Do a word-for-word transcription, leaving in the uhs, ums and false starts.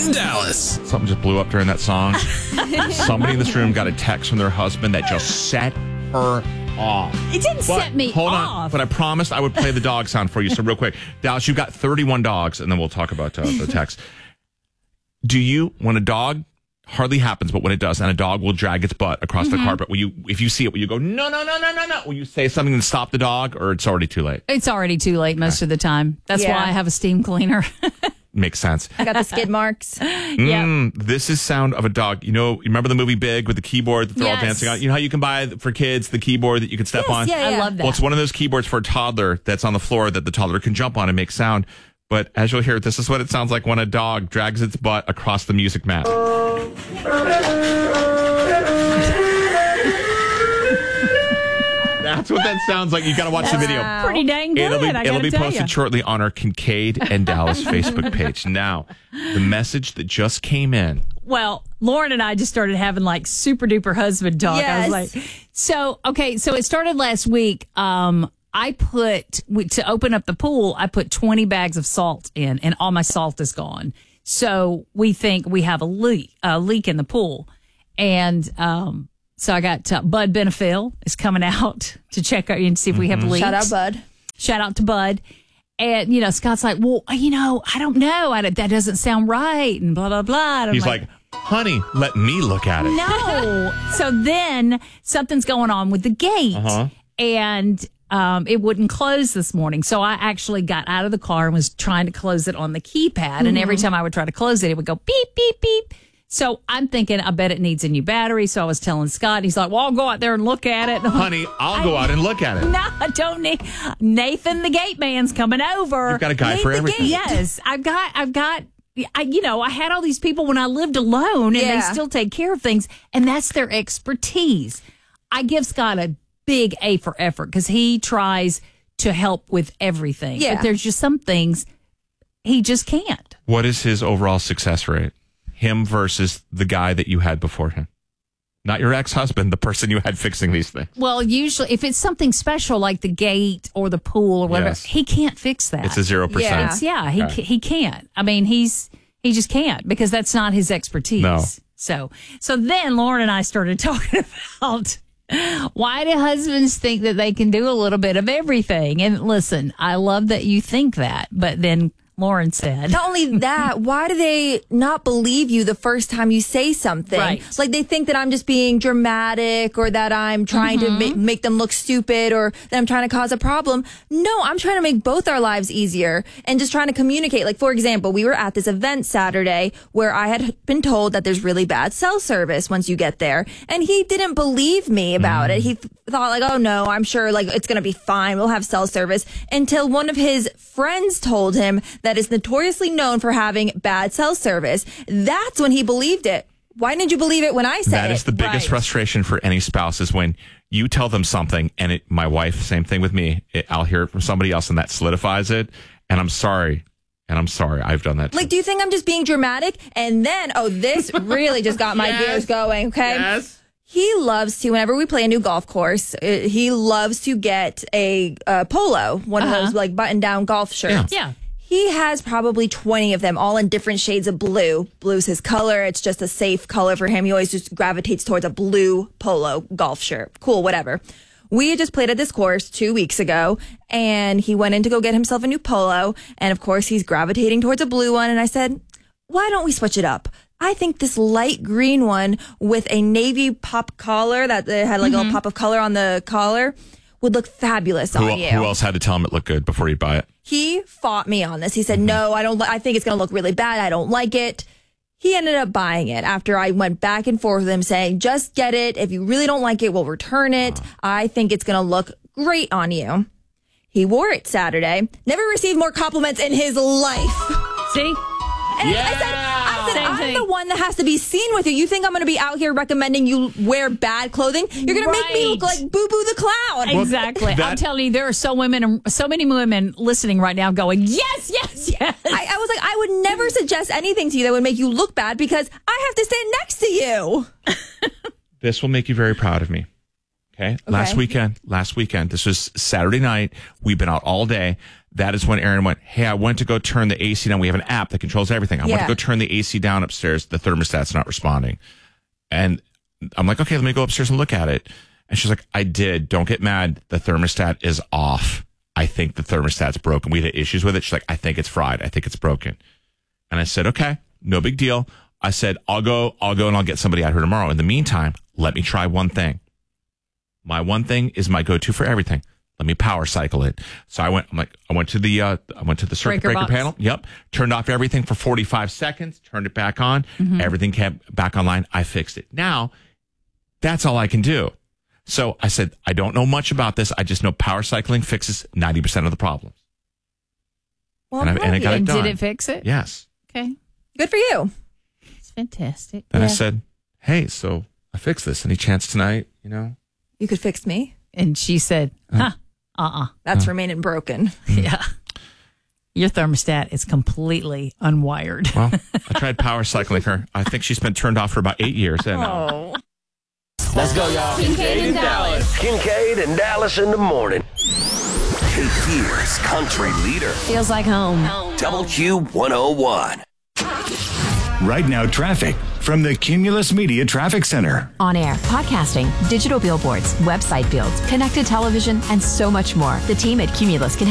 in Dallas. Something just blew up during that song. Somebody in this room got a text from their husband that just set her off. It didn't But set me hold off. on, but I promised I would play the dog sound for you. So real quick, Dallas, you've got thirty-one dogs, and then we'll talk about uh, the text. Do you, when a dog, hardly happens, but when it does, and a dog will drag its butt across mm-hmm. the carpet, will you, if you see it, will you go, no, no, no, no, no, no? Will you say something to stop the dog, or it's already too late? It's already too late most okay. of the time. That's yeah. why I have a steam cleaner. Makes sense. I got the skid marks. Mm, yep. This is sound of a dog. You know, you remember the movie Big with the keyboard that they're yes. all dancing on? You know how you can buy for kids the keyboard that you can step yes, on? Yeah, yeah. I love that. Well, it's one of those keyboards for a toddler that's on the floor that the toddler can jump on and make sound. But as you'll hear, this is what it sounds like when a dog drags its butt across the music mat. That's what that sounds like. You got to watch the video. Wow. Pretty dang good. It'll be, I it'll be tell posted you. shortly on our Kincaid and Dallas Facebook page. Now, the message that just came in. Well, Lauren and I just started having like super duper husband talk. Yes. I was like, so, okay, so it started last week. Um, I put, to open up the pool, I put twenty bags of salt in, and all my salt is gone. So we think we have a leak, a leak in the pool. And um, so I got uh, Bud Benefil is coming out to check out and see if we have leaks. Shout out, Bud. Shout out to Bud. And, you know, Scott's like, well, you know, I don't know. I, that doesn't sound right, and blah, blah, blah. And He's like, like, honey, let me look at it. No. So then something's going on with the gate. Uh-huh. And um, it wouldn't close this morning. So I actually got out of the car and was trying to close it on the keypad. Mm-hmm. And every time I would try to close it, it would go beep, beep, beep. So I'm thinking, I bet it needs a new battery. So I was telling Scott, he's like, well, I'll go out there and look at it. Honey, I'll go I, out and look at it. No, I don't need. Nathan, the gate man's coming over. You've got a guy Nathan for everything. Yes, I've got, I've got, I, you know, I had all these people when I lived alone, and yeah. they still take care of things, and that's their expertise. I give Scott a big A for effort because he tries to help with everything. Yeah. But there's just some things he just can't. What is his overall success rate? Him versus the guy that you had before him. Not your ex-husband, the person you had fixing these things. Well, usually, if it's something special like the gate or the pool or whatever, yes. he can't fix that. It's a zero percent. Yeah, it's, yeah he okay. he can't. I mean, he's he just can't because that's not his expertise. No. So so then Lauren and I started talking about why do husbands think that they can do a little bit of everything? And listen, I love that you think that, but then Lauren said. Not only that, why do they not believe you the first time you say something? Right. Like they think that I'm just being dramatic or that I'm trying mm-hmm. to ma- make them look stupid or that I'm trying to cause a problem. No, I'm trying to make both our lives easier and just trying to communicate. Like, for example, we were at this event Saturday where I had been told that there's really bad cell service once you get there. And he didn't believe me about mm. it. He th- thought like, oh no, I'm sure like it's going to be fine. We'll have cell service until one of his friends told him that is notoriously known for having bad cell service. That's when he believed it. Why didn't you believe it when I said it? That is the biggest right. frustration for any spouse is when you tell them something and it, my wife, same thing with me. It, I'll hear it from somebody else and that solidifies it. And I'm sorry. And I'm sorry. I've done that too. Like, do you think I'm just being dramatic? And then, oh, this really just got my yes. gears going. Okay. Yes. He loves to, whenever we play a new golf course, uh, he loves to get a uh, polo, one uh-huh. of those like button down golf shirts. Yeah. yeah. He has probably twenty of them, all in different shades of blue. Blue's his color. It's just a safe color for him. He always just gravitates towards a blue polo golf shirt. Cool, whatever. We had just played at this course two weeks ago, and he went in to go get himself a new polo. And of course, he's gravitating towards a blue one. And I said, why don't we switch it up? I think this light green one with a navy pop collar that had like mm-hmm. a little pop of color on the collar would look fabulous who, on you. Who else had to tell him it looked good before he'd buy it? He fought me on this. He said, mm-hmm. no, I don't. Li- I think it's going to look really bad. I don't like it. He ended up buying it after I went back and forth with him saying, just get it. If you really don't like it, we'll return it. Wow. I think it's going to look great on you. He wore it Saturday. Never received more compliments in his life. See? And yeah. I said, I said I'm thing. the one that has to be seen with you. You think I'm going to be out here recommending you wear bad clothing? You're going right. to make me look like Boo Boo the Clown. Exactly. That, I'm telling you, there are so women, so many women listening right now going, yes, yes, yes. I, I was like, I would never suggest anything to you that would make you look bad because I have to stand next to you. This will make you very proud of me Okay? Last weekend, last weekend, this was Saturday night. We've been out all day. That is when Aaron went, hey, I went to go turn the A C down. We have an app that controls everything. I Yeah. went to go turn the A C down upstairs. The thermostat's not responding. And I'm like, okay, let me go upstairs and look at it. And she's like, I did. Don't get mad. The thermostat is off. I think the thermostat's broken. We had issues with it. She's like, I think it's fried. I think it's broken. And I said, okay, no big deal. I said, I'll go, I'll go and I'll get somebody out here tomorrow. In the meantime, let me try one thing. My one thing is my go-to for everything. Let me power cycle it. So I went, I'm like, I went to the, uh, I went to the circuit Breaker breaker, box. panel. Yep. Turned off everything for forty-five seconds, turned it back on. Mm-hmm. Everything came back online. I fixed it. Now, that's all I can do. So I said, I don't know much about this. I just know power cycling fixes ninety percent of the problems. Well, and I, and I got it And done. did it fix it? Yes. Okay. good for you. It's fantastic. Then I Yeah. said, hey, so I fixed this. Any chance tonight, you know? You could fix me. And she said, huh, uh-uh. That's remaining broken. Yeah. Your thermostat is completely unwired. Well, I tried power cycling her. I think she's been turned off for about eight years. And, uh, Oh. Let's go, y'all. Kincaid and Dallas. Kincaid and Dallas in the morning. Cape Fear's country leader. Feels like home. Double Q one oh one. Right now, traffic from the Cumulus Media Traffic Center. On air, podcasting, digital billboards, website builds, connected television, and so much more. The team at Cumulus can